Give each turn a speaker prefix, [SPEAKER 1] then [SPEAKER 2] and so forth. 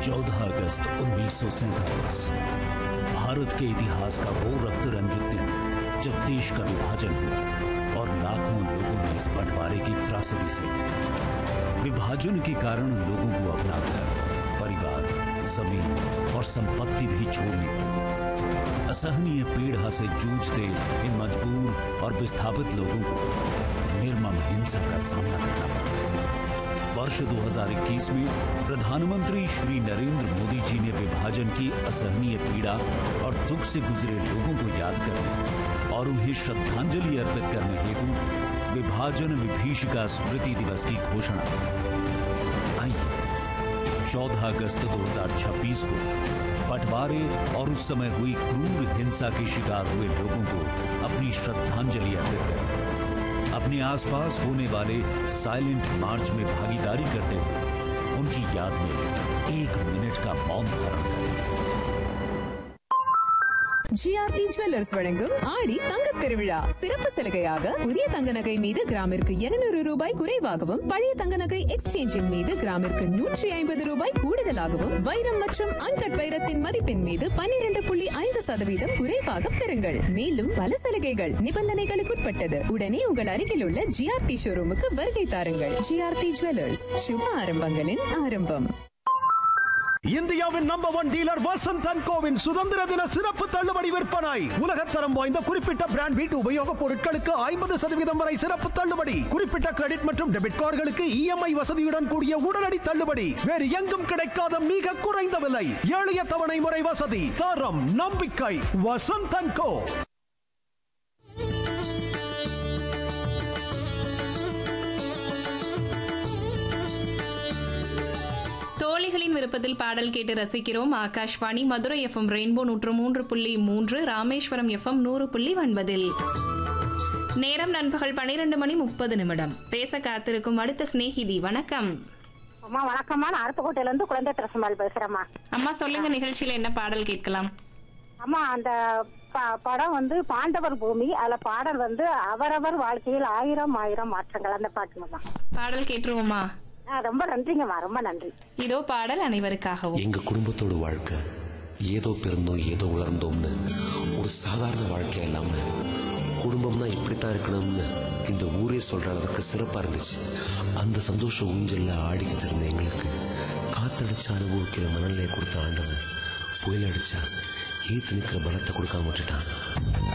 [SPEAKER 1] 14 अगस्त 1947 भारत के इतिहास का वो रक्त रंजित दिन जब देश का विभाजन हुआ और लाखों लोगों ने इस बंटवारे की त्रासदी सही। विभाजन के कारण लोगों को अपना घर, परिवार, जमीन और संपत्ति भी छोड़नी पड़ी। असहनीय पीड़ा से जूझते इन मजबूर और विस्थापित लोगों को निर्मम हिंसा का सामना करना पड़ा। वर्ष 2021 में प्रधानमंत्री श्री नरेंद्र मोदी जी ने विभाजन की असहनीय पीड़ा और दुख से गुजरे लोगों को याद करने और उन्हें श्रद्धांजलि अर्पित करने हेतु विभाजन विभीषिका स्मृति दिवस की घोषणा की। आइए 14 अगस्त 2026 को बंटवारे और उस समय हुई क्रूर हिंसा के शिकार हुए लोगों को अपनी श्रद्धांजलि अर्पित करें। अपने आसपास होने वाले साइलेंट मार्च में भागीदारी करते हुए उनकी याद में 1 मिनट का मौन धारण करें।
[SPEAKER 2] ஜிஆர்டி ஜுவல்லர்ஸ் வழங்கும் ஆடி தங்கத் திருவிழா சிறப்பு சலுகையாக புதிய தங்க நகை மீது கிராமிற்கு 200 ரூபாய் குறைவாகவும் பழைய தங்க நகை எக்ஸ்சேஞ்சின் மீது கிராமிற்கு 150 ரூபாய் கூடுதலாகவும் வைரம் மற்றும் அன்கட் வைரத்தின் மதிப்பின் மீது 12.5% குறைவாக பெறுங்கள். மேலும் பல சலுகைகள் நிபந்தனைகளுக்குட்பட்டது. உடனே உங்கள் அருகில் உள்ள ஜிஆர்டி ஷோரூமுக்கு வருகை தாருங்கள். ஜிஆர்டி ஜுவல்லர்ஸ், சுப ஆரம்பங்களின் ஆரம்பம்.
[SPEAKER 3] இந்தியாவின் number 1 dealer Vasanth and CoWIN சுதந்திர தின சிறப்பு தள்ளுபடி விற்பனை. உலகத்தரம் வாய்ந்த குறிப்பிட்ட பிராண்ட் வீட்டு உபயோகப் பொருட்களுக்கு 50% வரை சிறப்பு தள்ளுபடி. குறிப்பிட்ட கிரெடிட் மற்றும் டெபிட் கார்டுகளுக்கு இஎம்ஐ வசதியுடன் கூடிய உடனடி தள்ளுபடி. வேறு எங்கும் கிடைக்காத மிக குறைந்த விலை, எளிய தவணை முறை வசதி, தரம், நம்பிக்கை. வசந்த் அண்ட் கோ.
[SPEAKER 4] தோழிகளின் விருப்பத்தில் பாடல் கேட்டு ரசிக்கிறோம். Akashvani Madurai FM rainbow 103.3, Rameswaram FM 100.9. நேரம் நண்பகல் 12:30. பேச காத்திருக்கும் அடுத்த சிநேகிதி. வணக்கம்
[SPEAKER 5] அம்மா. வணக்கம்மா. நான் அருப்புக்கோட்டையில இருந்து குழந்தை திரசம்மாள் பேசுறேம்மா.
[SPEAKER 4] அம்மா சொல்லுங்க, நிகழ்ச்சியில என்ன பாடல் கேட்கலாம்?
[SPEAKER 5] அம்மா, அந்த படம் வந்து பாண்டவர் பூமி. அதுல பாடல் வந்து அவரவர் வாழ்க்கையில் 1000 மாற்றங்கள், அந்த பாட்டுமா.
[SPEAKER 4] பாடல் கேட்டுருவோமா?
[SPEAKER 5] ரொம்ப நன்றிங்கம்மா, ரொம்ப நன்றி.
[SPEAKER 4] இதோ பாடல் அனைவருக்காகவும்.
[SPEAKER 6] எங்க குடும்பத்தோட வாழ்க்கை ஏதோ பிறந்தோம் ஏதோ வளர்ந்தோம்னு ஒரு சாதாரண வாழ்க்கை இல்லாம குடும்பம்னா இப்படித்தான் இருக்கணும்னு இந்த ஊரே சொல்ற அளவுக்கு சிறப்பா இருந்துச்சு. அந்த சந்தோஷ ஊஞ்சல்ல ஆடிக்கிட்டு இருந்த எங்களுக்கு காத்தடிச்சா அனுபவிக்கிற மனநிலையை கொடுத்த ஆண்டவன் புயல் அடிச்சா ஏத்து நிற்கிற பலத்தை கொடுக்காம விட்டுட்டான்.